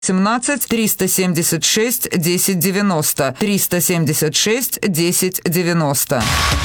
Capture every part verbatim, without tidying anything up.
семнадцать триста семьдесят шесть десять девяносто. триста семьдесят шесть десять девяносто.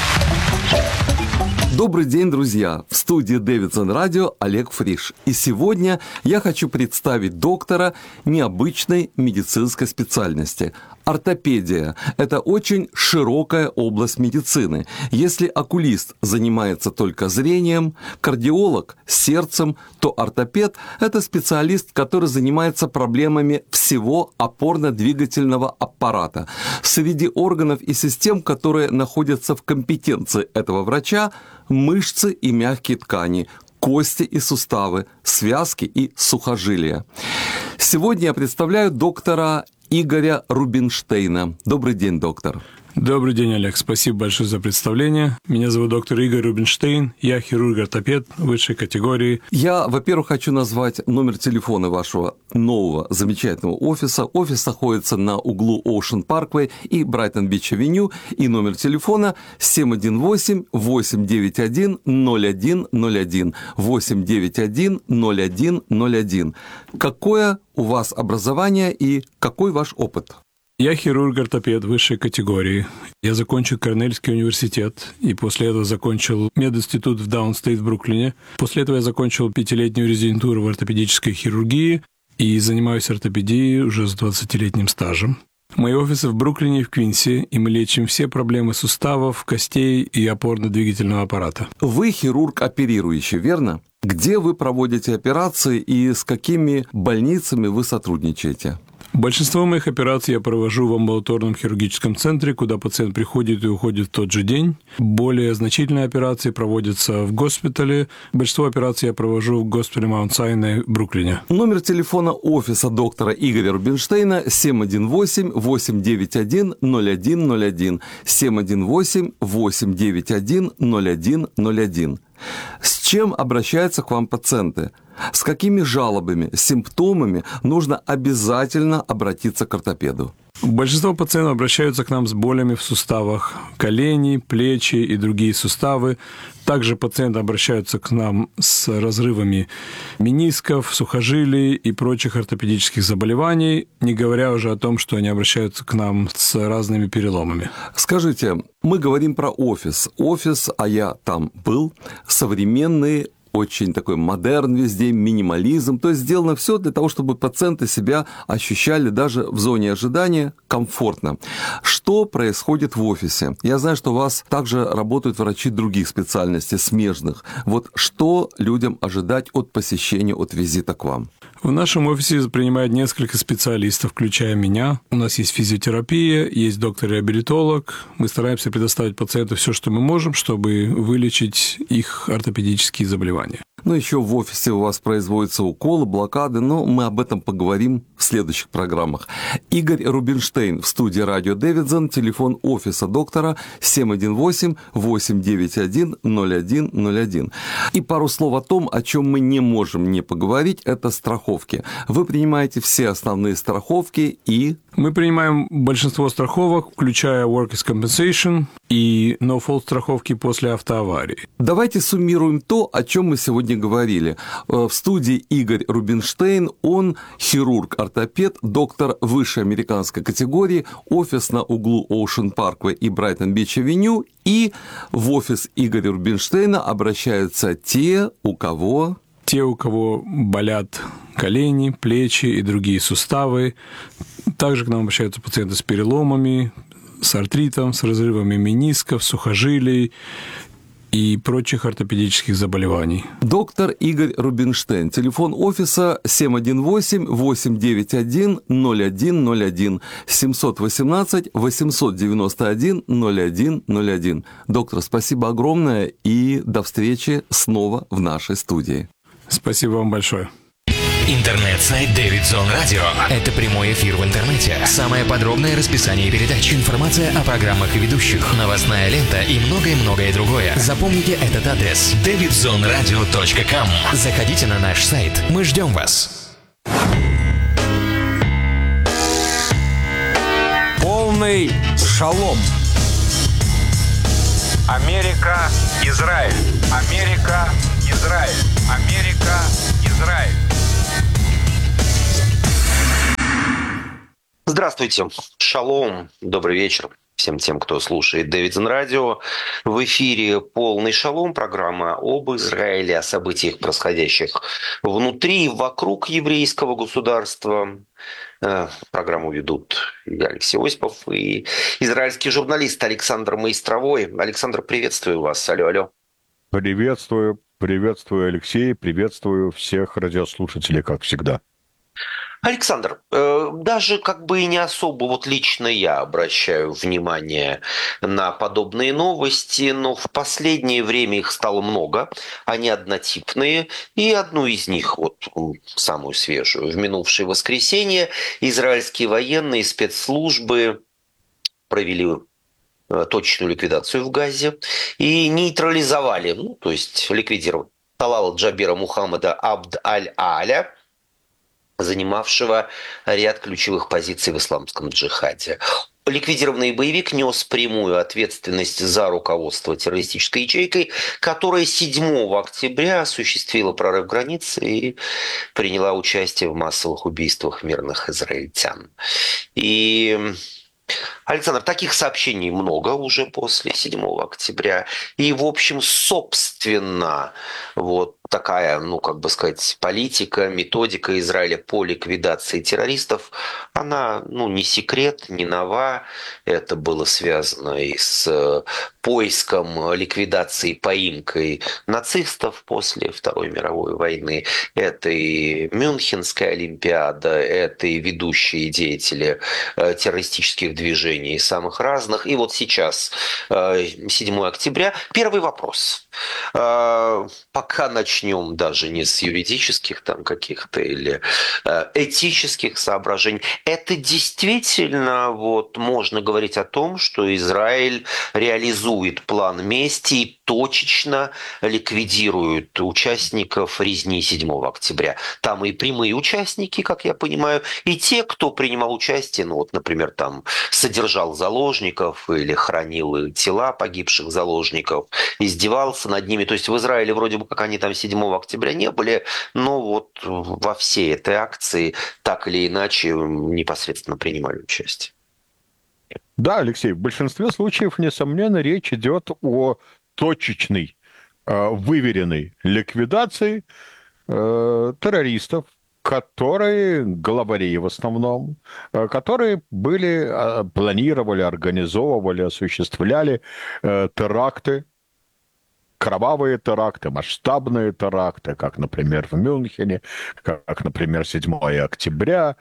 Добрый день, друзья! В студии Дэвидсон Радио Олег Фриш. И сегодня я хочу представить доктора необычной медицинской специальности. Ортопедия – это очень широкая область медицины. Если окулист занимается только зрением, кардиолог – сердцем, то ортопед – это специалист, который занимается проблемами всего опорно-двигательного аппарата. Среди органов и систем, которые находятся в компетенции этого врача, мышцы и мягкие ткани, кости и суставы, связки и сухожилия. Сегодня я представляю доктора Игоря Рубинштейна. Добрый день, доктор. Добрый день, Олег. Спасибо большое за представление. Меня зовут доктор Игорь Рубинштейн. Я хирург-ортопед высшей категории. Я, во-первых, хочу назвать номер телефона вашего нового замечательного офиса. Офис находится на углу Ocean Parkway и Брайтон-Бич-авеню. И номер телефона семь один восемь восемь девять один ноль один ноль один. восемь девять один ноль один ноль один. Какое у вас образование и какой ваш опыт? Я хирург-ортопед высшей категории. Я закончил Корнельский университет, и после этого закончил мединститут в Даунстейт в Бруклине. После этого я закончил пятилетнюю резидентуру в ортопедической хирургии и занимаюсь ортопедией уже с двадцатилетним стажем. Мои офисы в Бруклине и в Квинсе, и мы лечим все проблемы суставов, костей и опорно-двигательного аппарата. Вы хирург оперирующий, верно? Где вы проводите операции и с какими больницами вы сотрудничаете? Большинство моих операций я провожу в амбулаторном хирургическом центре, куда пациент приходит и уходит в тот же день. Более значительные операции проводятся в госпитале. Большинство операций я провожу в госпитале Маунт-Сайнай в Бруклине. Номер телефона офиса доктора Игоря Рубинштейна семь один восемь восемь девять один ноль один ноль один. семь один восемь восемь девять один ноль один ноль один. С чем обращаются к вам пациенты? С какими жалобами, симптомами нужно обязательно обратиться к ортопеду? Большинство пациентов обращаются к нам с болями в суставах колени, плечи и другие суставы. Также пациенты обращаются к нам с разрывами менисков, сухожилий и прочих ортопедических заболеваний, не говоря уже о том, что они обращаются к нам с разными переломами. Скажите, мы говорим про офис. Офис, а я там был, современный, очень такой модерн везде, минимализм. То есть сделано все для того, чтобы пациенты себя ощущали даже в зоне ожидания комфортно. Что происходит в офисе? Я знаю, что у вас также работают врачи других специальностей, смежных. Вот что людям ожидать от посещения, от визита к вам? В нашем офисе принимают несколько специалистов, включая меня. У нас есть физиотерапия, есть доктор-реабилитолог. Мы стараемся предоставить пациенту все, что мы можем, чтобы вылечить их ортопедические заболевания. Ну, еще в офисе у вас производятся уколы, блокады, но мы об этом поговорим в следующих программах. Игорь Рубинштейн в студии радио Дэвидсон, телефон офиса доктора семь один восемь восемь девять один ноль один ноль один. И пару слов о том, о чем мы не можем не поговорить, это страховки. Вы принимаете все основные страховки и... Мы принимаем большинство страховок, включая Workers' Compensation и No-Fault страховки после автоаварии. Давайте суммируем то, о чем мы сегодня говорили. В студии Игорь Рубинштейн, он хирург-ортопед, доктор высшей американской категории, офис на углу Ocean Parkway и Брайтон-Бич-авеню, и в офис Игоря Рубинштейна обращаются те, у кого... Те, у кого болят колени, плечи и другие суставы. Также к нам обращаются пациенты с переломами, с артритом, с разрывами менисков, сухожилий и прочих ортопедических заболеваний. Доктор Игорь Рубинштейн. Телефон офиса семь один восемь восемь девять один ноль один ноль один. семь один восемь восемь девять один ноль один ноль один. Доктор, спасибо огромное и до встречи снова в нашей студии. Спасибо вам большое. Интернет-сайт Дэвидсон Радио. Это прямой эфир в интернете. Самое подробное расписание передач, информация о программах и ведущих, новостная лента и многое-многое другое. Запомните этот адрес: дэвидсон радио точка ком. Заходите на наш сайт. Мы ждем вас. Полный шалом. Америка, Израиль. Америка, Израиль. Америка, Израиль. Здравствуйте, шалом, добрый вечер всем тем, кто слушает Дэвидсон Радио. В эфире «Полный шалом», программа об Израиле, о событиях, происходящих внутри и вокруг еврейского государства. Программу ведут Алексей Осипов и израильский журналист Александр Маистровой. Александр, приветствую вас. Алло, алло. Приветствую, приветствую, Алексей, приветствую всех радиослушателей, как всегда. Александр, даже как бы и не особо вот лично я обращаю внимание на подобные новости, но в последнее время их стало много, они однотипные, и одну из них, вот самую свежую, в минувшее воскресенье израильские военные спецслужбы провели точечную ликвидацию в Газе и нейтрализовали, ну, то есть ликвидировали Талала Джабира Мухаммада Абд-аль-Аля, занимавшего ряд ключевых позиций в исламском джихаде. Ликвидированный боевик нес прямую ответственность за руководство террористической ячейкой, которая седьмого октября осуществила прорыв границы и приняла участие в массовых убийствах мирных израильтян. И... Александр, таких сообщений много уже после седьмого октября. И, в общем, собственно, вот такая, ну, как бы сказать, политика, методика Израиля по ликвидации террористов, она, ну, не секрет, не нова. Это было связано и с поиском, ликвидацией, поимкой нацистов после Второй мировой войны. Это и Мюнхенская олимпиада, это и ведущие деятели террористических движений самых разных. И вот сейчас, седьмого октября, первый вопрос. Пока начнем даже не с юридических там каких-то или этических соображений, это действительно вот можно говорить о том, что Израиль реализует план мести и точечно ликвидирует участников резни седьмого октября. Там и прямые участники, как я понимаю, и те, кто принимал участие, ну вот, например, там содержал заложников или хранил тела погибших заложников, издевался над ними. То есть в Израиле вроде бы как они там седьмого октября не были, но вот во всей этой акции так или иначе непосредственно принимали участие. Да, Алексей, в большинстве случаев, несомненно, речь идет о точечной, выверенной ликвидации террористов, которые, главари в основном, которые были, планировали, организовывали, осуществляли теракты, кровавые теракты, масштабные теракты, как, например, в Мюнхене, как, например, седьмого октября.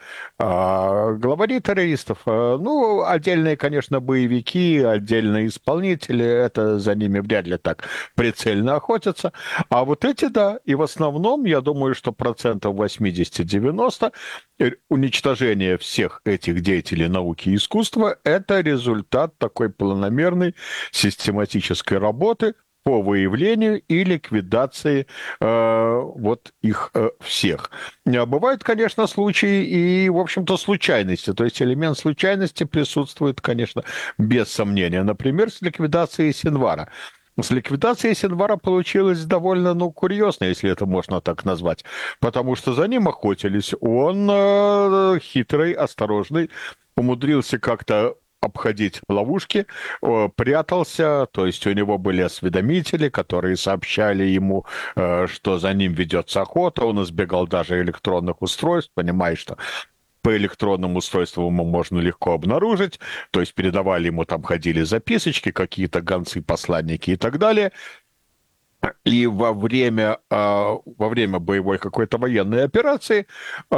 А главари террористов, ну, отдельные, конечно, боевики, отдельные исполнители, это за ними вряд ли так прицельно охотятся. А вот эти, да, и в основном, я думаю, что процентов восемьдесят-девяносто уничтожение всех этих деятелей науки и искусства – это результат такой планомерной систематической работы по выявлению и ликвидации э, вот их э, всех. Бывают, конечно, случаи и, в общем-то, случайности. То есть элемент случайности присутствует, конечно, без сомнения. Например, с ликвидацией Синвара. С ликвидацией Синвара получилось довольно, ну, курьезно, если это можно так назвать, потому что за ним охотились. Он э, хитрый, осторожный, умудрился как-то обходить ловушки, прятался, то есть у него были осведомители, которые сообщали ему, что за ним ведется охота, он избегал даже электронных устройств, понимая, что по электронным устройствам ему можно легко обнаружить, то есть передавали ему, там ходили записочки, какие-то гонцы, посланники и так далее. И во время, во время боевой какой-то военной операции,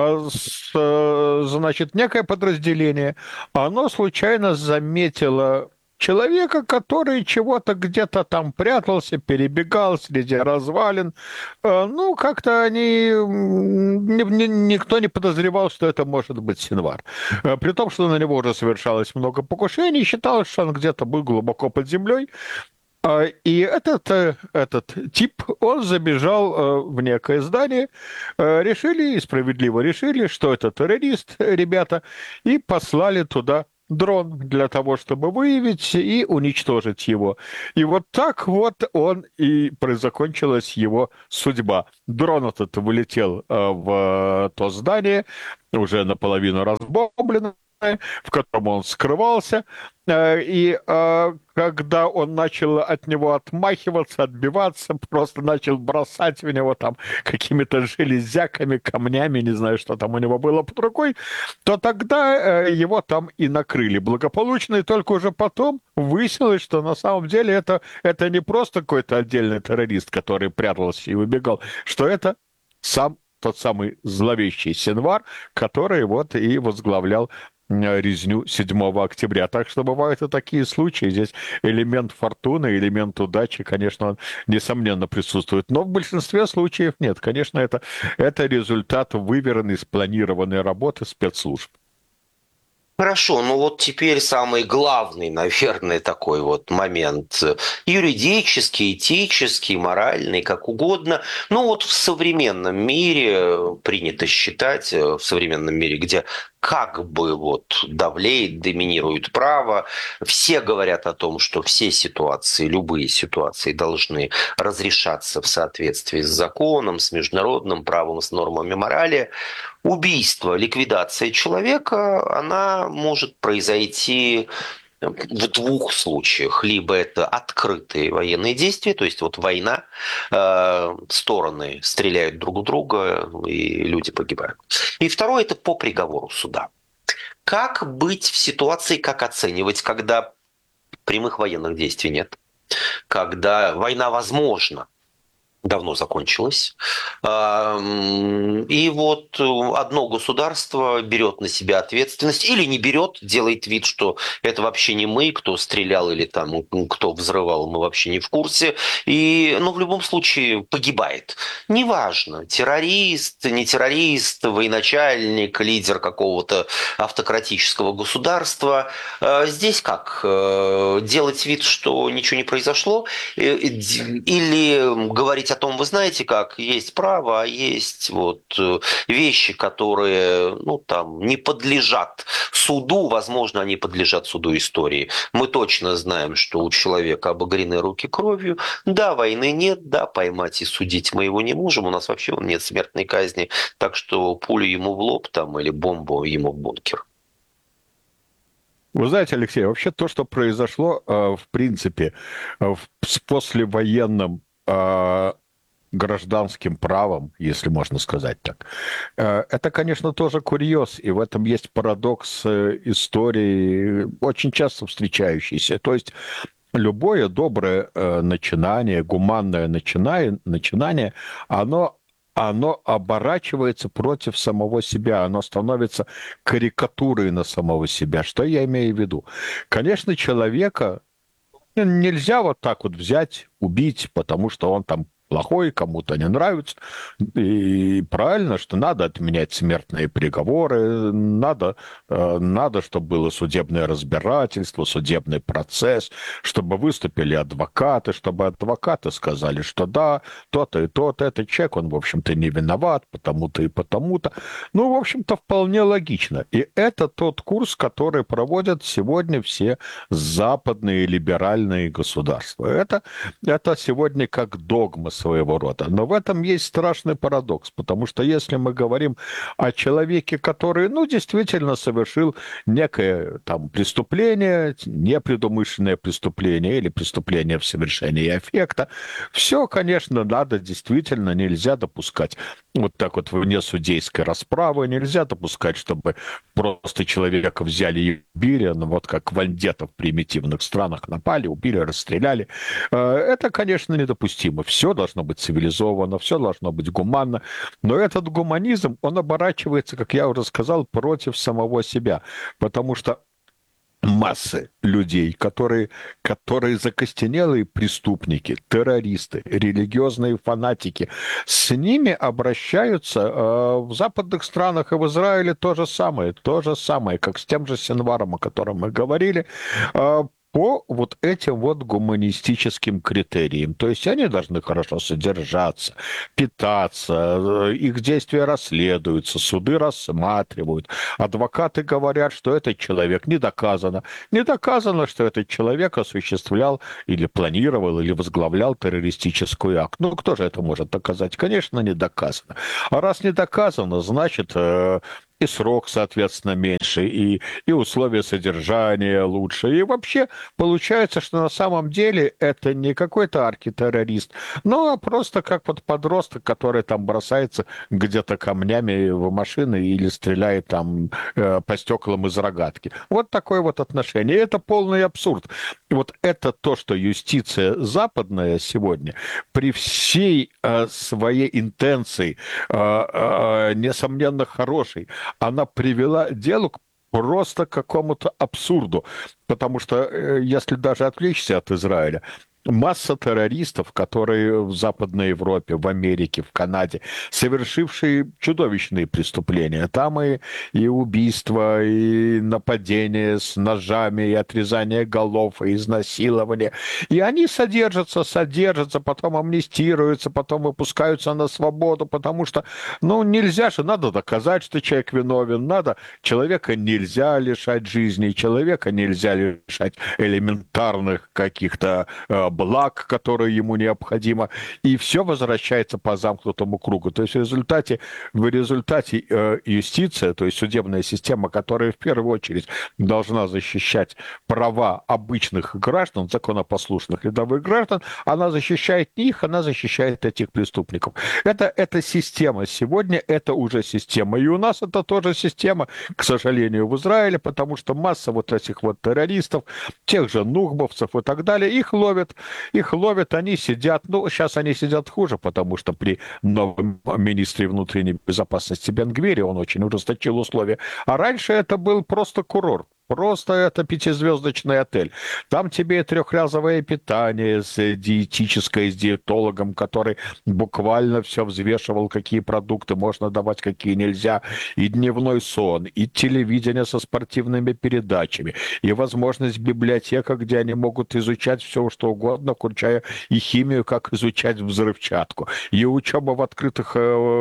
значит, некое подразделение, оно случайно заметило человека, который чего-то где-то там прятался, перебегал среди развалин. Ну, как-то они... Никто не подозревал, что это может быть Синвар. При том, что на него уже совершалось много покушений, считалось, что он где-то был глубоко под землей. И этот, этот тип, он забежал в некое здание, решили, и справедливо решили, что это террорист, ребята, и послали туда дрон для того, чтобы выявить и уничтожить его. И вот так вот он и закончилась его судьба. Дрон этот вылетел в то здание, уже наполовину разбомблено, в котором он скрывался, и когда он начал от него отмахиваться, отбиваться, просто начал бросать в него там какими-то железяками, камнями, не знаю, что там у него было под рукой, то тогда его там и накрыли благополучно, и только уже потом выяснилось, что на самом деле это, это не просто какой-то отдельный террорист, который прятался и убегал, что это сам тот самый зловещий Синвар, который вот и возглавлял резню седьмого октября. Так что бывают и такие случаи. Здесь элемент фортуны, элемент удачи, конечно, он, несомненно, присутствует. Но в большинстве случаев нет. Конечно, это, это результат выверенной, спланированной работы спецслужб. Хорошо, ну вот теперь самый главный, наверное, такой вот момент. Юридический, этический, моральный, как угодно. Ну вот в современном мире принято считать, в современном мире, где как бы вот давлеет, доминирует право, все говорят о том, что все ситуации, любые ситуации должны разрешаться в соответствии с законом, с международным правом, с нормами морали. Убийство, ликвидация человека, она может произойти в двух случаях. Либо это открытые военные действия, то есть вот война, э, стороны стреляют друг в друга, и люди погибают. И второе – это по приговору суда. Как быть в ситуации, как оценивать, когда прямых военных действий нет, когда война возможна, давно закончилась. И вот одно государство берет на себя ответственность или не берет, делает вид, что это вообще не мы, кто стрелял или там кто взрывал, мы вообще не в курсе. И, ну, в любом случае погибает. Неважно, террорист, не террорист, военачальник, лидер какого-то автократического государства. Здесь как? Делать вид, что ничего не произошло? Или говорить о том, вы знаете, как есть право, а есть вот вещи, которые, ну, там, не подлежат суду, возможно, они подлежат суду истории. Мы точно знаем, что у человека обогрены руки кровью, да, войны нет, да, поймать и судить мы его не можем, у нас вообще нет смертной казни, так что пулю ему в лоб там или бомбу ему в бункер. Вы знаете, Алексей, вообще то, что произошло, в принципе, с послевоенным гражданским правом, если можно сказать так. Это, конечно, тоже курьез, и в этом есть парадокс истории, очень часто встречающийся. То есть любое доброе начинание, гуманное начинание, начинание оно, оно оборачивается против самого себя, оно становится карикатурой на самого себя. Что я имею в виду? Конечно, человека нельзя вот так вот взять, убить, потому что он там плохой, кому-то не нравится. И правильно, что надо отменять смертные приговоры, надо, надо, чтобы было судебное разбирательство, судебный процесс, чтобы выступили адвокаты, чтобы адвокаты сказали, что да, то-то и то-то, этот человек, он, в общем-то, не виноват, потому-то и потому-то. Ну, в общем-то, вполне логично. И это тот курс, который проводят сегодня все западные либеральные государства. Это, это сегодня как догма своего рода. Но в этом есть страшный парадокс, потому что если мы говорим о человеке, который, ну, действительно совершил некое там преступление, непредумышленное преступление или преступление в совершении аффекта, все, конечно, надо, действительно, нельзя допускать вот так вот вне судейской расправы, нельзя допускать, чтобы просто человека взяли и убили, ну, вот как вандетов в примитивных странах напали, убили, расстреляли. Это, конечно, недопустимо. Все должно быть цивилизовано, все должно быть гуманно. Но этот гуманизм, он оборачивается, как я уже сказал, против самого себя. Потому что массы людей, которые, которые закостенелые преступники, террористы, религиозные фанатики, с ними обращаются э, в западных странах и в Израиле то же самое, то же самое, как с тем же Синваром, о котором мы говорили, э, по вот этим вот гуманистическим критериям. То есть они должны хорошо содержаться, питаться, их действия расследуются, суды рассматривают. Адвокаты говорят, что этот человек не доказано. Не доказано, что этот человек осуществлял или планировал, или возглавлял террористический акт. Ну, кто же это может доказать? Конечно, не доказано. А раз не доказано, значит, и срок, соответственно, меньше, и, и условия содержания лучше. И вообще получается, что на самом деле это не какой-то архитеррорист, ну, а просто как вот подросток, который там бросается где-то камнями в машины или стреляет там э, по стеклам из рогатки. Вот такое вот отношение. И это полный абсурд. Вот это то, что юстиция западная сегодня при всей э, своей интенции, э, э, несомненно, хорошей, она привела дело к просто к какому-то абсурду. Потому что, э, если даже отвлечься от Израиля, масса террористов, которые в Западной Европе, в Америке, в Канаде, совершившие чудовищные преступления. Там и, и убийства, и нападения с ножами, и отрезание голов, и изнасилование. И они содержатся, содержатся, потом амнистируются, потом выпускаются на свободу, потому что, ну, нельзя же, надо доказать, что человек виновен, надо, человека нельзя лишать жизни, человека нельзя лишать элементарных каких-то э, благ, которые ему необходимо, и все возвращается по замкнутому кругу. То есть в результате, в результате э, юстиция, то есть судебная система, которая в первую очередь должна защищать права обычных граждан, законопослушных рядовых граждан, она защищает не их, она защищает этих преступников. Это, это система. Сегодня это уже система. И у нас это тоже система, к сожалению, в Израиле, потому что масса вот этих вот террористов, тех же нухбовцев и так далее, их ловят. Их ловят, они сидят, ну, сейчас они сидят хуже, потому что при новом министре внутренней безопасности Бен-Гвире он очень ужесточил условия. А раньше это был просто курорт. Просто это пятизвездочный отель. Там тебе трехразовое питание с диетической, с диетологом, который буквально все взвешивал, какие продукты можно давать, какие нельзя. И дневной сон, и телевидение со спортивными передачами, и возможность библиотека, где они могут изучать все, что угодно, включая и химию, как изучать взрывчатку. И учеба в открытых,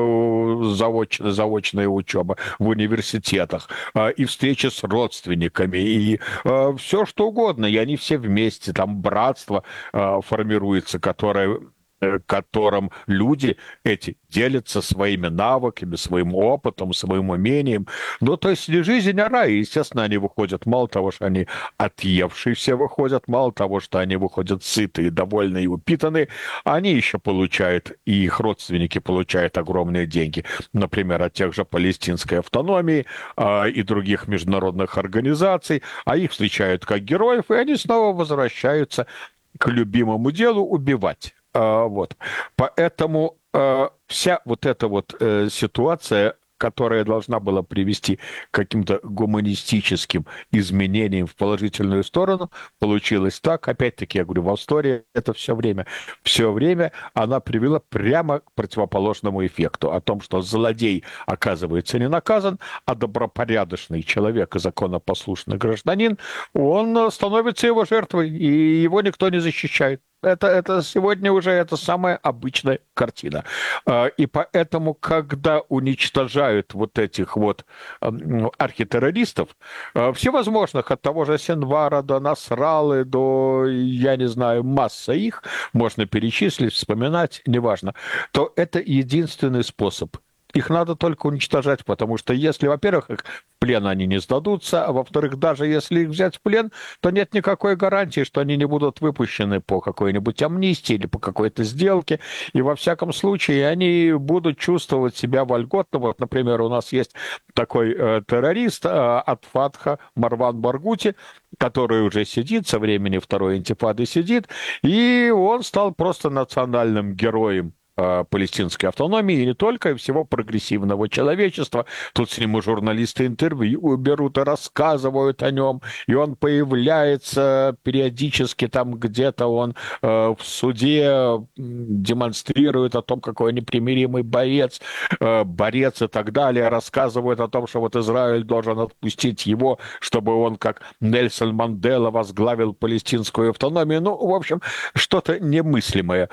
заоч, заочная учеба в университетах, и встречи с родственниками, и э, все что угодно, и они все вместе, там братство э, формируется, которое которым люди эти делятся своими навыками, своим опытом, своим умением. Ну, то есть не жизнь, а рай. Естественно, они выходят, мало того, что они отъевшие все выходят, мало того, что они выходят сытые, довольные и упитанные, они еще получают, и их родственники получают огромные деньги, например, от тех же палестинской автономии э, и других международных организаций, а их встречают как героев, и они снова возвращаются к любимому делу убивать. Вот. Поэтому э, вся вот эта вот э, ситуация, которая должна была привести к каким-то гуманистическим изменениям в положительную сторону, получилась так. Опять-таки, я говорю, в истории это все время, все время она привела прямо к противоположному эффекту. О том, что злодей оказывается не наказан, а добропорядочный человек и законопослушный гражданин, он становится его жертвой, и его никто не защищает. Это, это сегодня уже это самая обычная картина. И поэтому, когда уничтожают вот этих вот архитеррористов, всевозможных, от того же Синвара до Насралы, до, я не знаю, масса их, можно перечислить, вспоминать, неважно, то это единственный способ. Их надо только уничтожать, потому что если, во-первых, их в плен они не сдадутся, а во-вторых, даже если их взять в плен, то нет никакой гарантии, что они не будут выпущены по какой-нибудь амнистии или по какой-то сделке, и во всяком случае они будут чувствовать себя вольготно. Вот, например, у нас есть такой э, террорист э, от Фатха Марван Баргути, который уже сидит, со времени второй интифады сидит, и он стал просто национальным героем палестинской автономии, и не только, и всего прогрессивного человечества. Тут с ним и журналисты интервью берут и рассказывают о нем, и он появляется периодически там где-то, он э, в суде демонстрирует о том, какой непримиримый боец, э, борец и так далее, рассказывает о том, что вот Израиль должен отпустить его, чтобы он, как Нельсон Мандела, возглавил палестинскую автономию. Ну, в общем, что-то немыслимое.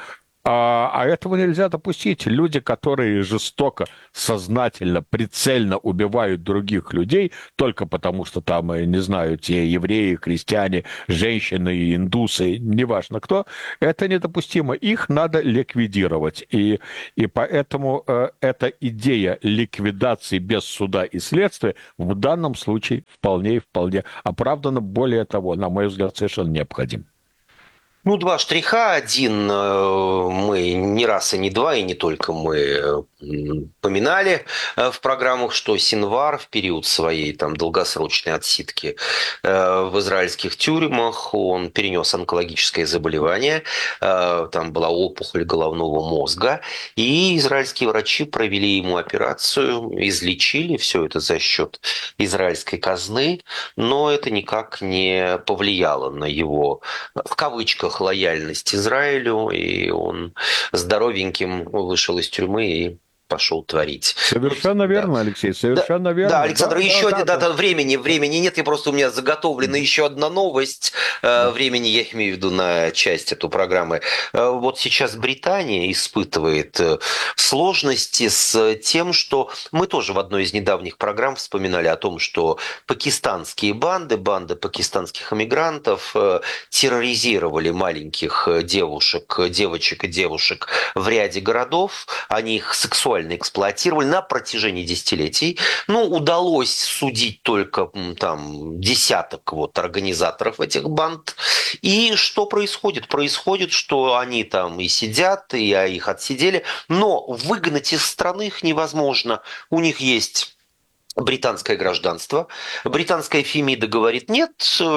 А, а этого нельзя допустить. Люди, которые жестоко, сознательно, прицельно убивают других людей только потому, что там, не знаю, те евреи, христиане, женщины, индусы, неважно кто, это недопустимо. Их надо ликвидировать. И, и поэтому э, эта идея ликвидации без суда и следствия в данном случае вполне и вполне оправдана. Более того, на мой взгляд, совершенно необходим. Ну, два штриха. Один мы не раз и не два, и не только мы поминали в программах, что Синвар в период своей там долгосрочной отсидки в израильских тюрьмах, он перенес онкологическое заболевание, там была опухоль головного мозга, и израильские врачи провели ему операцию, излечили, все это за счет израильской казны, но это никак не повлияло на его, в кавычках, лояльность Израилю, и он здоровеньким вышел из тюрьмы и пошел творить. Совершенно верно, да. Алексей, совершенно да, верно. Да, Александр, да, еще да, один, да, да, да. времени, времени нет, я просто у меня заготовлена еще одна новость. Да. Времени я имею в виду на часть эту программы. Вот сейчас Британия испытывает сложности с тем, что мы тоже в одной из недавних программ вспоминали о том, что пакистанские банды, банды пакистанских эмигрантов терроризировали маленьких девушек, девочек и девушек в ряде городов, они их сексуально эксплуатировали на протяжении десятилетий. Ну, удалось судить только там десяток вот организаторов этих банд. И что происходит? Происходит, что они там и сидят, и их отсидели, но выгнать из страны их невозможно. У них есть британское гражданство. Британская Фемида говорит, нет,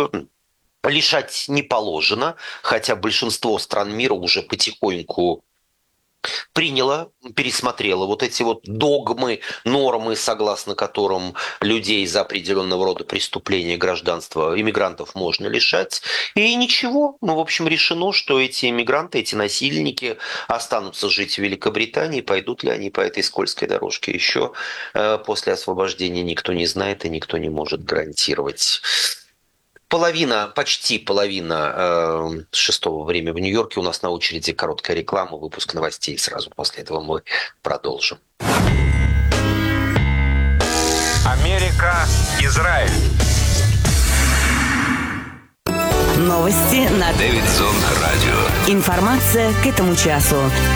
лишать не положено, хотя большинство стран мира уже потихоньку приняла, пересмотрела вот эти вот догмы, нормы, согласно которым людей за определенного рода преступления гражданства иммигрантов можно лишать. И ничего, ну, в общем, решено, что эти иммигранты, эти насильники останутся жить в Великобритании. Пойдут ли они по этой скользкой дорожке еще э, после освобождения, никто не знает и никто не может гарантировать. Половина, почти половина э, шестого время в Нью-Йорке. У нас на очереди короткая реклама, выпуск новостей. Сразу после этого мы продолжим. Америка, Израиль. Новости на Дэвидсон Радио. Информация к этому часу.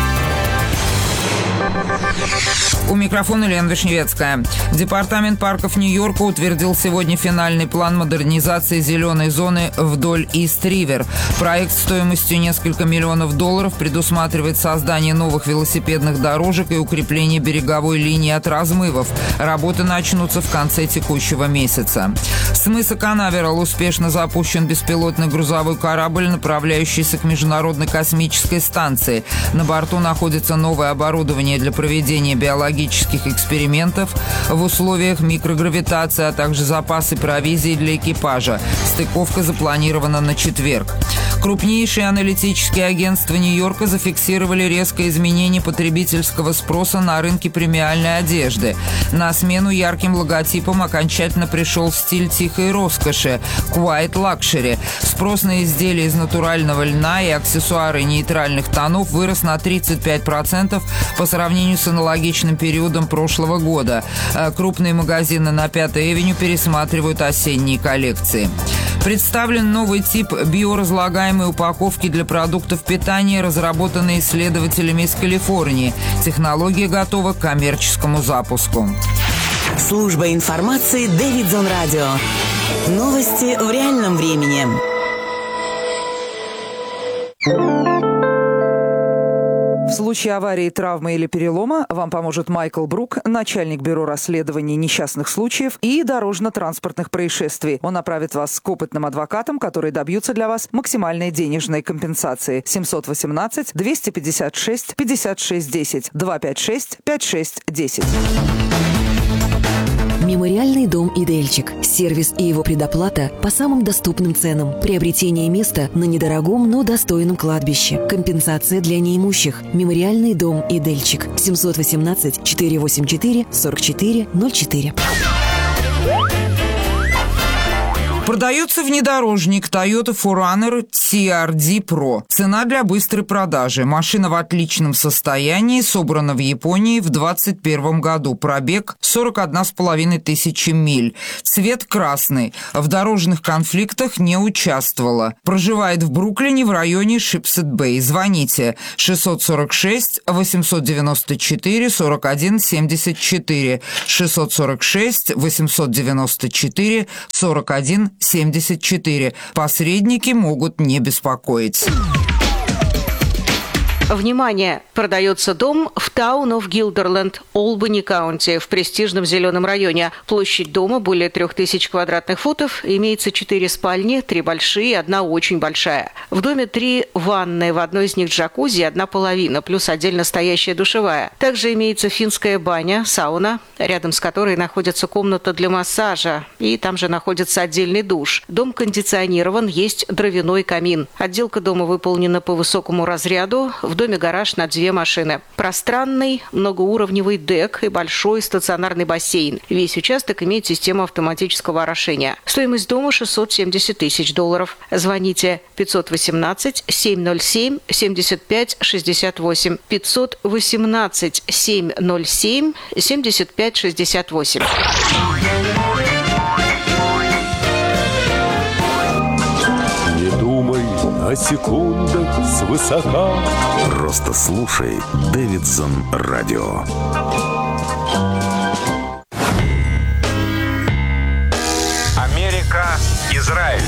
У микрофона Лена Вишневецкая. Департамент парков Нью-Йорка утвердил сегодня финальный план модернизации зеленой зоны вдоль Ист-Ривер. Проект стоимостью несколько миллионов долларов предусматривает создание новых велосипедных дорожек и укрепление береговой линии от размывов. Работы начнутся в конце текущего месяца. С мыса Канаверал успешно запущен беспилотный грузовой корабль, направляющийся к Международной космической станции. На борту находится новое оборудование для проведения биологических экспериментов в условиях микрогравитации, а также запасы провизии для экипажа. Стыковка запланирована на четверг. Крупнейшие аналитические агентства Нью-Йорка зафиксировали резкое изменение потребительского спроса на рынке премиальной одежды. На смену ярким логотипам окончательно пришел стиль тихой роскоши – Quiet Luxury. Спрос на изделия из натурального льна и аксессуары нейтральных тонов вырос на тридцать пять процентов по сравнению с аналогичным периодом прошлого года. Крупные магазины на Пятой Авеню пересматривают осенние коллекции. Представлен новый тип биоразлагаемой упаковки для продуктов питания, разработанный исследователями из Калифорнии. Технология готова к коммерческому запуску. Служба информации Дэвидсон Радио. Новости в реальном времени. В случае аварии, травмы или перелома вам поможет Майкл Брук, начальник бюро расследований несчастных случаев и дорожно-транспортных происшествий. Он направит вас к опытным адвокатам, которые добьются для вас максимальной денежной компенсации. семьсот восемнадцать двести пятьдесят шесть пятьдесят шесть десять два пять шесть пять шесть десять. Мемориальный дом «Идельчик». Сервис и его предоплата по самым доступным ценам. Приобретение места на недорогом, но достойном кладбище. Компенсация для неимущих. Мемориальный дом «Идельчик». семьсот восемнадцать четыреста восемьдесят четыре сорок четыре ноль четыре. Продается внедорожник Toyota фор раннер си ар ди Pro. Цена для быстрой продажи. Машина в отличном состоянии, собрана в Японии в двадцать первом году. Пробег сорок одна с половиной тысячи миль. Цвет красный. В дорожных конфликтах не участвовала. Проживает в Бруклине в районе Шипсет-Бэй. Звоните шестьсот сорок шесть восемьсот девяносто четыре сорок один семьдесят четыре. шестьсот сорок шесть восемьсот девяносто четыре сорок один семьдесят четыре. Посредники могут не беспокоить. Внимание! Продается дом в Town of Guilderland, Олбани Каунти, в престижном зеленом районе. Площадь дома более трех тысяч квадратных футов. Имеется четыре спальни, три большие, одна очень большая. В доме три ванны, в одной из них джакузи, одна половина, плюс отдельно стоящая душевая. Также имеется финская баня, сауна, рядом с которой находится комната для массажа. И там же находится отдельный душ. Дом кондиционирован, есть дровяной камин. Отделка дома выполнена по высокому разряду. В доме гараж на две машины. Пространный многоуровневый дек и большой стационарный бассейн. Весь участок имеет систему автоматического орошения. Стоимость дома шестьсот семьдесят тысяч долларов. Звоните пятьсот восемнадцать семь ноль семь семьдесят пять шестьдесят восемь. пятьсот восемнадцать семь ноль семь семьдесят пять шестьдесят восемь. На секундах свысока. Просто слушай Дэвидсон Радио. Америка, Израиль.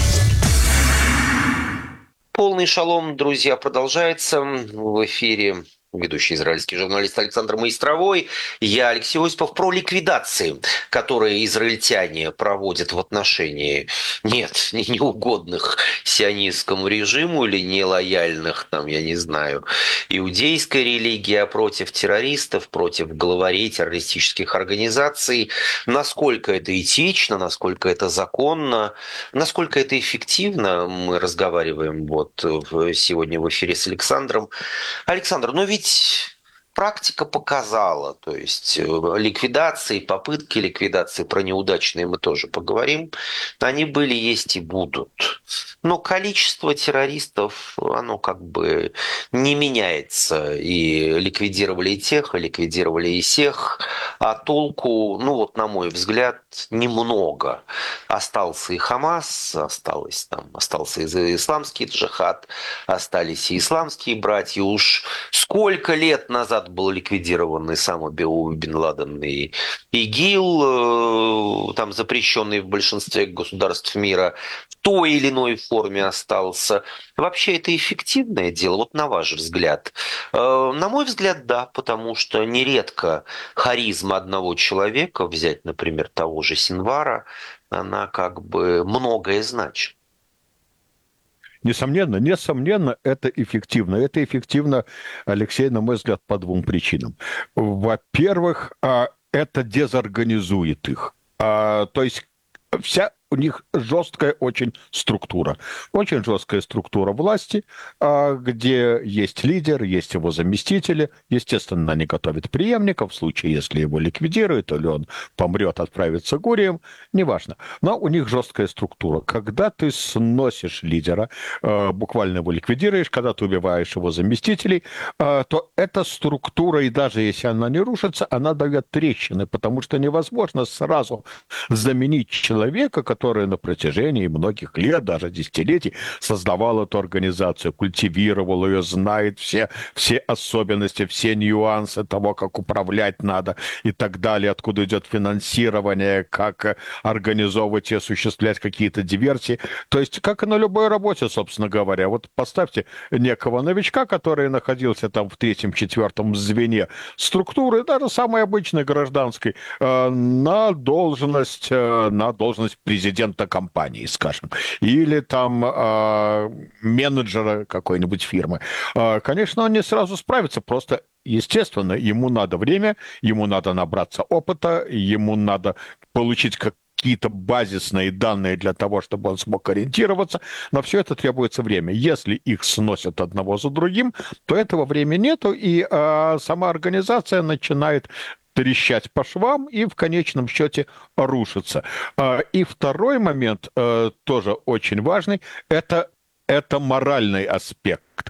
Полный шалом, друзья, продолжается в эфире. Ведущий израильский журналист Александр Маистровой. Я Алексей Осипов. Про ликвидации, которые израильтяне проводят в отношении, нет, неугодных сионистскому режиму или нелояльных, там, я не знаю, иудейской религии, а против террористов, против главарей террористических организаций. Насколько это этично, насколько это законно, насколько это эффективно, мы разговариваем вот сегодня в эфире с Александром. Александр, ну ведь практика показала, то есть ликвидации, попытки ликвидации, про неудачные мы тоже поговорим, они были, есть и будут. Но количество террористов, оно как бы не меняется. И ликвидировали и тех, и ликвидировали и сех. А толку, ну вот на мой взгляд, немного. Остался и Хамас, осталось, там, остался и исламский джихад, остались и исламские братья. Уж сколько лет назад был ликвидирован и сам Убил Бен Ладен, и ИГИЛ, там запрещенный в большинстве государств мира, в той или иной форме остался. Вообще это эффективное дело, вот на ваш взгляд? На мой взгляд, да, потому что нередко харизма одного человека, взять, например, того же Синвара, она как бы многое значит. Несомненно, несомненно, это эффективно. Это эффективно, Алексей, на мой взгляд, по двум причинам. Во-первых, это дезорганизует их. То есть вся у них жесткая очень структура. Очень жесткая структура власти, где есть лидер, есть его заместители. Естественно, они готовят преемников в случае, если его ликвидируют, или он помрет, отправится гурием, неважно. Но у них жесткая структура. Когда ты сносишь лидера, буквально его ликвидируешь, когда ты убиваешь его заместителей, то эта структура, и даже если она не рушится, она дает трещины, потому что невозможно сразу заменить человека, который на протяжении многих лет, даже десятилетий, создавал эту организацию, культивировал ее, знает все, все особенности, все нюансы того, как управлять надо и так далее, откуда идет финансирование, как организовывать и осуществлять какие-то диверсии. То есть, как и на любой работе, собственно говоря. Вот поставьте некого новичка, который находился там в третьем-четвертом звене структуры, даже самой обычной гражданской, на должность, на должность президента компании, скажем, или там э, менеджера какой-нибудь фирмы. Э, конечно, он не сразу справится, просто, естественно, ему надо время, ему надо набраться опыта, ему надо получить как какие-то базисные данные для того, чтобы он смог ориентироваться, но все это требуется время. Если их сносят одного за другим, то этого времени нету, и э, сама организация начинает трещать по швам и в конечном счете рушиться. И второй момент, тоже очень важный, это, это моральный аспект.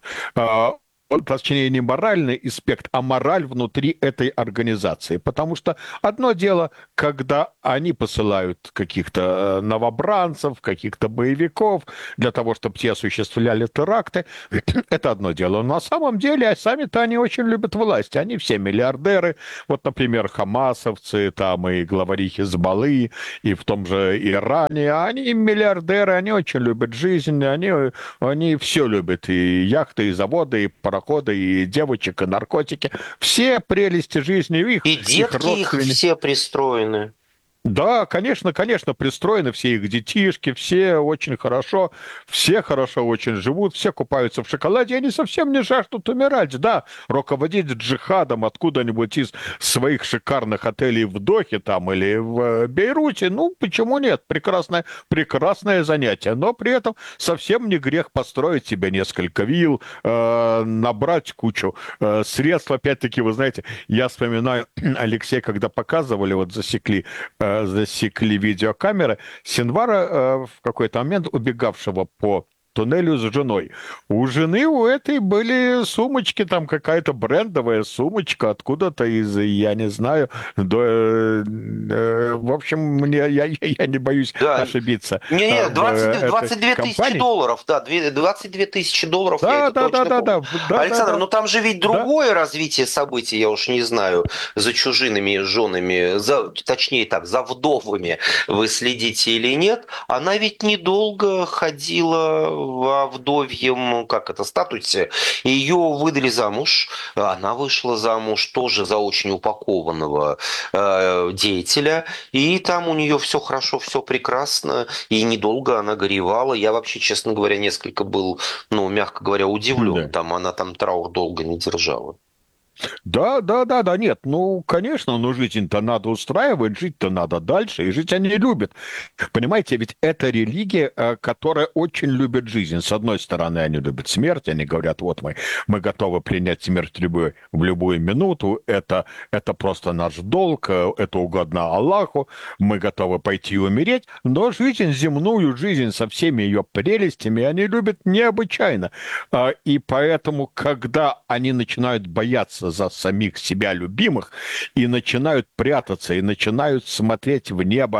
Точнее, не моральный аспект, а мораль внутри этой организации. Потому что одно дело, когда они посылают каких-то новобранцев, каких-то боевиков для того, чтобы те осуществляли теракты, это одно дело. Но на самом деле, сами-то они очень любят власть. Они все миллиардеры. Вот, например, хамасовцы, там и главари Хизбаллы, и в том же Иране. Они миллиардеры, они очень любят жизнь, они, они все любят. И яхты, и заводы, и пароходы, и девочек, и наркотики. Все прелести жизни их. И детки их, их все пристроены. Да, конечно, конечно, пристроены все их детишки, все очень хорошо, все хорошо очень живут, все купаются в шоколаде, они совсем не жаждут умирать, да, руководить джихадом откуда-нибудь из своих шикарных отелей в Дохе там или в Бейруте, ну, почему нет, прекрасное, прекрасное занятие, но при этом совсем не грех построить себе несколько вилл, э, набрать кучу э, средств, опять-таки, вы знаете, я вспоминаю, Алексей, когда показывали, вот засекли, э, засекли видеокамеры Синвара э, в какой-то момент убегавшего по туннелю с женой. У жены у этой были сумочки, там какая-то брендовая сумочка откуда-то из, я не знаю, до, э, э, в общем, мне, я, я не боюсь да. ошибиться. Не-не, двадцать, двадцать две тысячи долларов, да, двадцать две тысячи долларов, да, я да, это да, точно да, помню. Да, да, Александр, да, да. ну там же ведь другое да. развитие событий, я уж не знаю, за чужинами женами, за, точнее так, за вдовами вы следите или нет, она ведь недолго ходила во вдовьем, как это, статусе. Ее выдали замуж, она вышла замуж тоже за очень упакованного э, деятеля, и там у нее все хорошо, все прекрасно, и недолго она горевала. Я вообще, честно говоря, несколько был, ну, мягко говоря, удивлен. Да. Там она там траур долго не держала. Да, да, да, да, нет, ну, конечно, но жизнь-то надо устраивать, жить-то надо дальше, и жить они любят. Понимаете, ведь это религия, которая очень любит жизнь. С одной стороны, они любят смерть, они говорят, вот мы, мы готовы принять смерть в любую, в любую минуту, это, это просто наш долг, это угодно Аллаху, мы готовы пойти и умереть, но жизнь, земную жизнь со всеми ее прелестями они любят необычайно. И поэтому, когда они начинают бояться за самих себя любимых и начинают прятаться, и начинают смотреть в небо,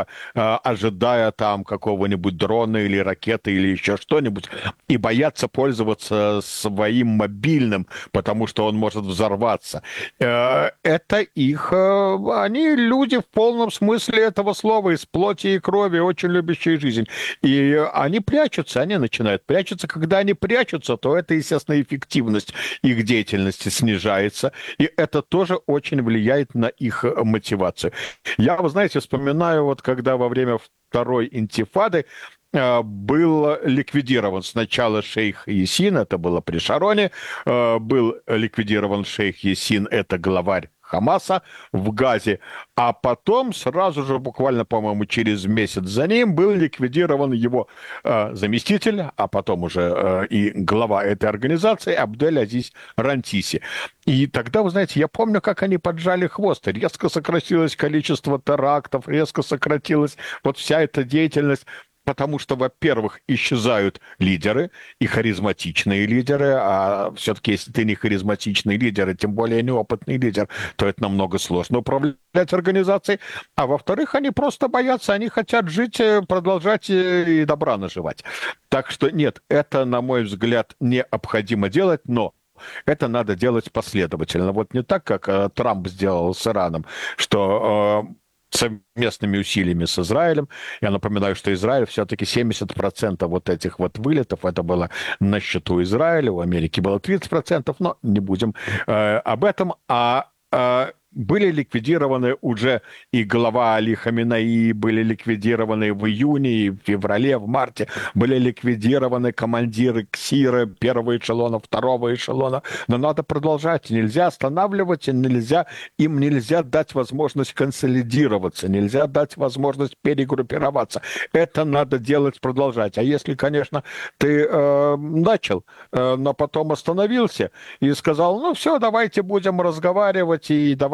ожидая там какого-нибудь дрона или ракеты или еще что-нибудь, и боятся пользоваться своим мобильным, потому что он может взорваться. Это их... Они люди в полном смысле этого слова, из плоти и крови, очень любящие жизнь. И они прячутся, они начинают прячаться. Когда они прячутся, то это, естественно, эффективность их деятельности снижается. И это тоже очень влияет на их мотивацию. Я, вы знаете, вспоминаю, вот когда во время второй интифады был ликвидирован сначала шейх Ясин, это было при Шароне, был ликвидирован шейх Ясин, это главарь Хамаса в Газе, а потом сразу же, буквально, по-моему, через месяц за ним был ликвидирован его э, заместитель, а потом уже э, и глава этой организации Абдель-Азиз Рантиси. И тогда, вы знаете, я помню, как они поджали хвост. Резко сократилось количество терактов, резко сократилась вот вся эта деятельность. Потому что, во-первых, исчезают лидеры, и харизматичные лидеры, а все-таки, если ты не харизматичный лидер, и тем более неопытный лидер, то это намного сложно управлять организацией. А во-вторых, они просто боятся, они хотят жить, продолжать и добра наживать. Так что нет, это, на мой взгляд, необходимо делать, но это надо делать последовательно. Вот не так, как э, Трамп сделал с Ираном, что... Э, совместными усилиями с Израилем. Я напоминаю, что Израиль все-таки семьдесят процентов вот этих вот вылетов, это было на счету Израиля, у Америки было тридцать процентов, но не будем э, об этом. А э, были ликвидированы уже и глава Али Хаминеи, были ликвидированы в июне, и в феврале, в марте, были ликвидированы командиры КСИРа, первого эшелона, второго эшелона. Но надо продолжать, нельзя останавливать, нельзя, им нельзя дать возможность консолидироваться, нельзя дать возможность перегруппироваться. Это надо делать, продолжать. А если, конечно, ты э, начал, э, но потом остановился и сказал, ну все, давайте будем разговаривать, и давайте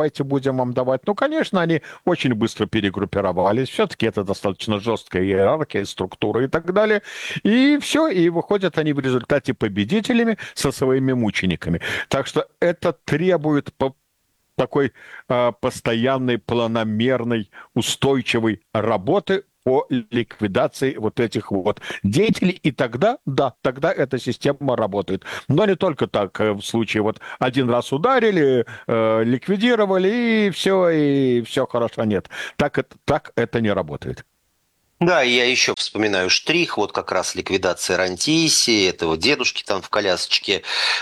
давайте будем вам давать. Ну, конечно, они очень быстро перегруппировались. Все-таки это достаточно жесткая иерархия, структура и так далее. И все, и выходят они в результате победителями со своими мучениками. Так что это требует по такой э, постоянной, планомерной, устойчивой работы по ликвидации вот этих вот деятелей, и тогда, да, тогда эта система работает. Но не только так, в случае вот один раз ударили, э, ликвидировали, и все, и все хорошо. Нет, так это, так это не работает. Да, я еще вспоминаю штрих, вот как раз ликвидация Рантиси, этого дедушки там в колясочке,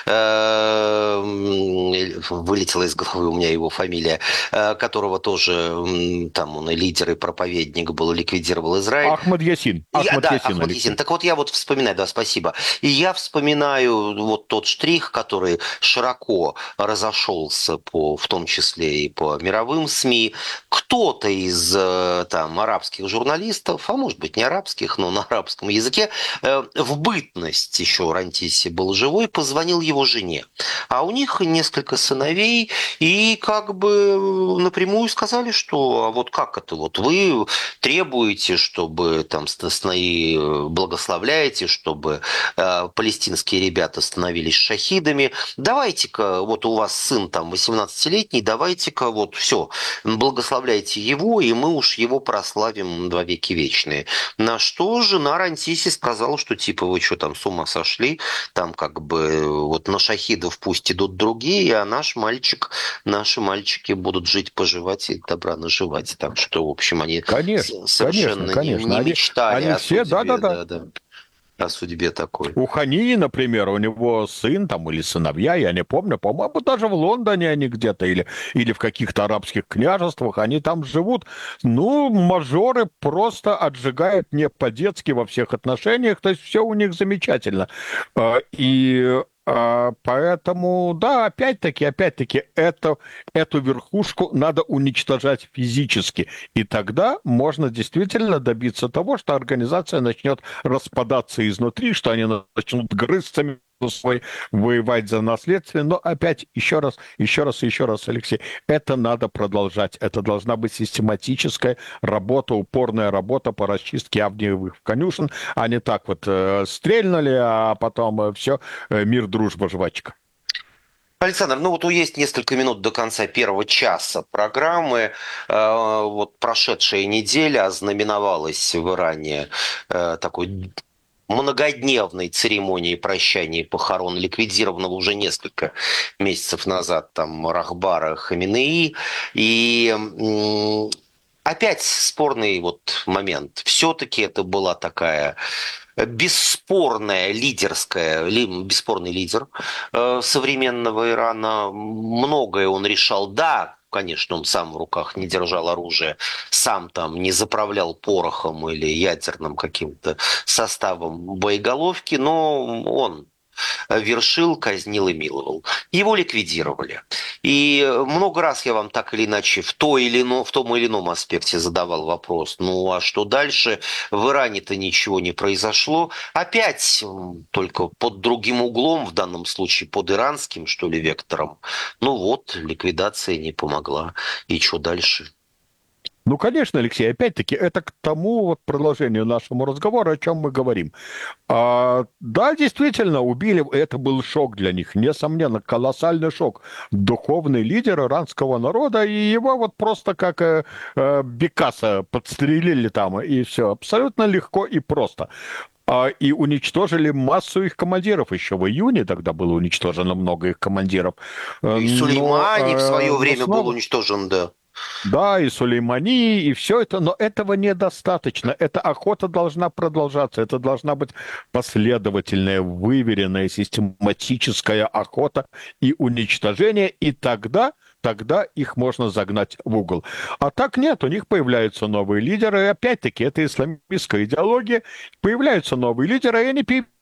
вылетела из головы у меня его фамилия, которого тоже, там он и лидер, и проповедник был, ликвидировал Израиль. Ахмад Ясин. Ахмад Да, Ясин, Ахмад Ясин. Так вот я вот вспоминаю, да, спасибо. И я вспоминаю вот тот штрих, который широко разошелся, по, в том числе и по мировым СМИ. Кто-то из там арабских журналистов, а может быть не арабских, но на арабском языке, в бытность еще Рантиси был живой, позвонил его жене. А у них несколько сыновей, и как бы напрямую сказали, что а вот как это, вот вы требуете, чтобы там сыновей благословляете, чтобы э, палестинские ребята становились шахидами, давайте-ка, вот у вас сын там восемнадцатилетний, давайте-ка вот все, благословляйте его, и мы уж его прославим во веки вечные. На что жена Рантиси сказала, что типа вы что там с ума сошли, там как бы вот на шахидов пусть идут другие, а наш мальчик, наши мальчики будут жить, поживать и добра наживать. Так что, в общем, они конечно, совершенно конечно, не, не они, мечтали они о все, судьбе. да, да, да. Да, да. О судьбе такой. У Ханини, например, у него сын там или сыновья, я не помню, по-моему, даже в Лондоне они где-то или, или в каких-то арабских княжествах, они там живут. Ну, мажоры просто отжигают не по-детски во всех отношениях, то есть все у них замечательно. И поэтому, да, опять-таки, опять-таки, это, эту верхушку надо уничтожать физически. И тогда можно действительно добиться того, что организация начнет распадаться изнутри, что они начнут грызться между собой, воевать за наследство. Но опять, еще раз, еще раз, еще раз, Алексей, это надо продолжать. Это должна быть систематическая работа, упорная работа по расчистке авниевых конюшен, а не так вот э, стрельнули, а потом э, все, э, мир, дружба, жвачка. Александр, ну вот есть несколько минут до конца первого часа программы. Э, вот прошедшая неделя ознаменовалась в Иране э, такой многодневной церемонии прощания и похорон ликвидированного уже несколько месяцев назад там Рахбара Хаминеи. И м- опять спорный вот момент. Все-таки это была такая бесспорная лидерская, бесспорный лидер э, современного Ирана. Многое он решал. Да, конечно, он сам в руках не держал оружие, сам там не заправлял порохом или ядерным каким-то составом боеголовки, но он вершил, казнил и миловал. Его ликвидировали. И много раз я вам так или иначе в, той или ином, в том или ином аспекте задавал вопрос, ну а что дальше? В Иране-то ничего не произошло. Опять только под другим углом, в данном случае под иранским, что ли, вектором. Ну вот, ликвидация не помогла. И что дальше? Ну, конечно, Алексей, опять-таки, это к тому вот продолжению нашему разговора, о чем мы говорим. А, да, действительно, убили, это был шок для них, несомненно, колоссальный шок. Духовный лидер иранского народа, и его вот просто как э, э, Бекаса подстрелили там, и все, абсолютно легко и просто. И уничтожили массу их командиров. Еще в июне тогда было уничтожено много их командиров. И Сулеймани но, в свое время снова... был уничтожен, да. Да, и Сулеймани, и все это, но этого недостаточно. Эта охота должна продолжаться, это должна быть последовательная, выверенная, систематическая охота и уничтожение, и тогда, тогда их можно загнать в угол. А так нет, у них появляются новые лидеры, и опять-таки это исламистская идеология, появляются новые лидеры, и они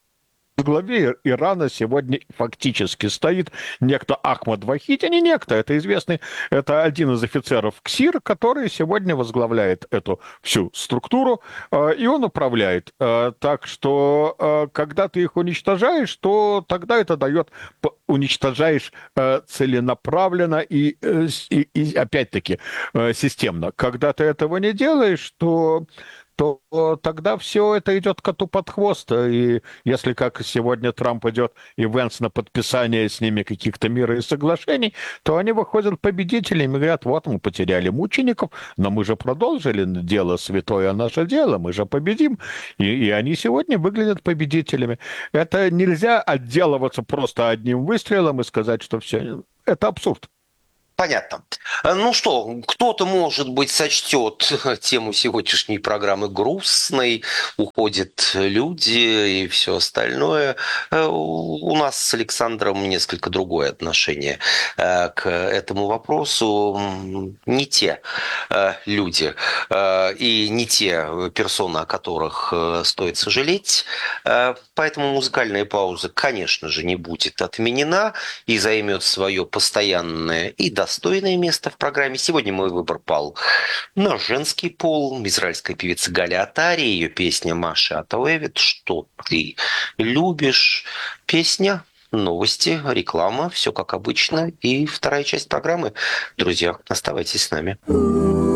В главе Ирана сегодня фактически стоит некто Ахмад Вахид, а не некто, это известный, это один из офицеров КСИР, который сегодня возглавляет эту всю структуру, и он управляет. Так что, когда ты их уничтожаешь, то тогда это дает, уничтожаешь целенаправленно и, и, и опять-таки системно. Когда ты этого не делаешь, то то тогда все это идет коту под хвост. И если, как сегодня Трамп идет и Венс на подписание с ними каких-то мира и соглашений, то они выходят победителями и говорят, вот мы потеряли мучеников, но мы же продолжили дело святое наше дело, мы же победим. И, и они сегодня выглядят победителями. Это нельзя отделываться просто одним выстрелом и сказать, что все. Это абсурд. Понятно. Ну что, кто-то, может быть, сочтет тему сегодняшней программы грустной, уходят люди и все остальное. У нас с Александром несколько другое отношение к этому вопросу. Не те люди и не те персоны, о которых стоит сожалеть. Поэтому музыкальная пауза, конечно же, не будет отменена и займет свое постоянное и достойное достойное место в программе. Сегодня мой выбор пал на женский пол. Израильская певица Галя Атари, ее песня «Маша Атоэвит», «Что ты любишь». Песня, новости, реклама, все как обычно. И вторая часть программы. Друзья, оставайтесь с нами.